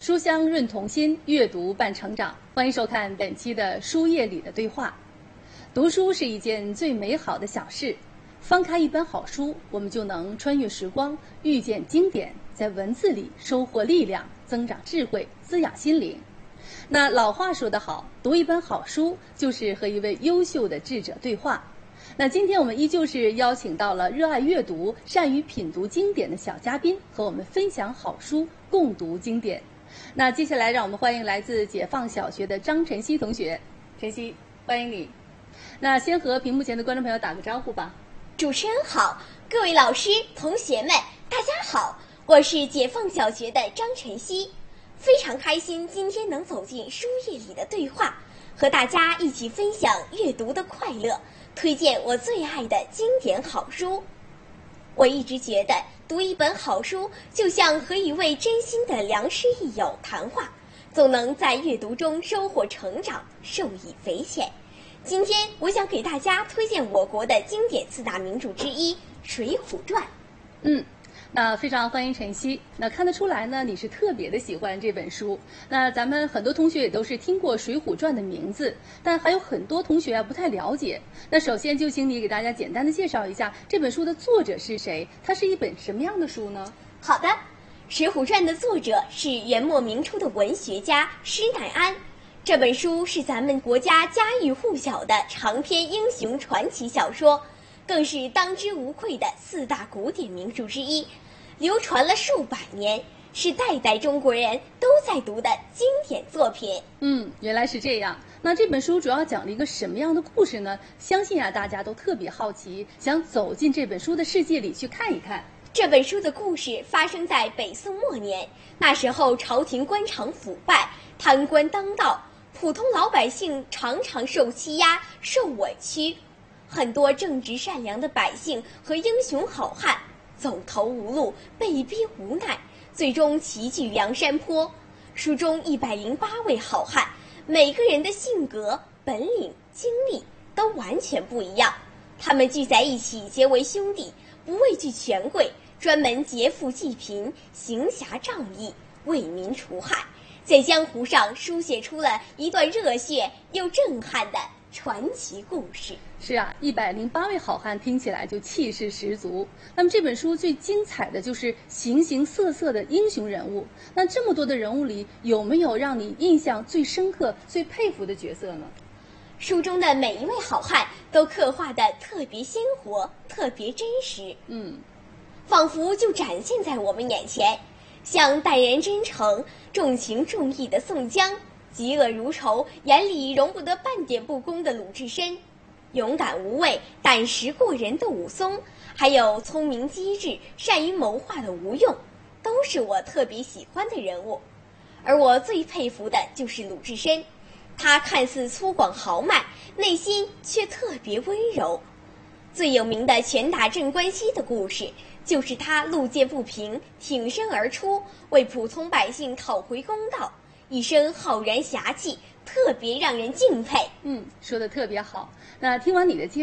书香润童心，阅读伴成长。欢迎收看本期的书页里的对话。读书是一件最美好的小事，翻开一本好书，我们就能穿越时光，遇见经典，在文字里收获力量，增长智慧，滋养心灵。那老话说得好，读一本好书就是和一位优秀的智者对话。那今天我们依旧是邀请到了热爱阅读、善于品读经典的小嘉宾，和我们分享好书，共读经典。那接下来让我们欢迎来自解放小学的张晨曦同学。晨曦，欢迎你。那先和屏幕前的观众朋友打个招呼吧。 主持人好，各位老师、同学们，大家好，我是解放小学的张晨曦，非常开心今天能走进书页里的对话，和大家一起分享阅读的快乐，推荐我最爱的经典好书。我一直觉得读一本好书就像和一位真心的良师益友谈话，总能在阅读中收获成长，受益匪浅。今天我想给大家推荐我国的经典四大名著之一《水浒传》。 那非常欢迎晨曦。那看得出来呢，你是特别的喜欢这本书。那咱们很多同学也都是听过《水浒传》的名字，但还有很多同学不太了解。那首先就请你给大家简单的介绍一下这本书的作者是谁，它是一本什么样的书呢？ 好的，《水浒传》的作者是元末明初的文学家施耐庵。这本书是咱们国家家喻户晓的长篇英雄传奇小说，更是当之无愧的四大古典名著之一，流传了数百年，是代代中国人都在读的经典作品。 原来是这样。那这本书主要讲了一个什么样的故事呢？相信大家都特别好奇，想走进这本书的世界里去看一看。 这本书的故事发生在北宋末年，那时候朝廷官场腐败，贪官当道，普通老百姓常常受欺压、受委屈，很多正直善良的百姓和英雄好汉走投无路，被逼无奈，最终齐聚梁山坡。书中108位好汉，每个人的性格、本领、经历都完全不一样，他们聚在一起结为兄弟，不畏惧权贵，专门劫富济贫，行侠仗义，为民除害，在江湖上书写出了一段热血又震撼的传奇故事。 是啊，108位好汉听起来就气势十足。那么这本书最精彩的就是形形色色的英雄人物。那这么多的人物里，有没有让你印象最深刻、最佩服的角色呢？ 书中的每一位好汉都刻画得特别鲜活，特别真实。仿佛就展现在我们眼前。像待人真诚、重情重义的宋江，嫉恶如仇，眼里容不得半点不公的鲁智深，勇敢无畏、胆识过人的武松，还有聪明机智、善于谋划的吴用，都是我特别喜欢的人物。而我最佩服的就是鲁智深，他看似粗犷豪迈，内心却特别温柔。最有名的拳打镇关西的故事，就是他路见不平，挺身而出，为普通百姓讨回公道，一身浩然侠气，特别让人敬佩。 说得特别好。那听完你的介绍